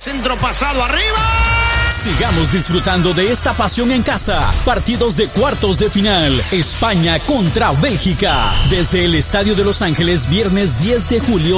Centro pasado arriba. Sigamos disfrutando de esta pasión en casa. Partidos de cuartos de final. España contra Bélgica. Desde el Estadio de Los Ángeles, viernes 10 de julio.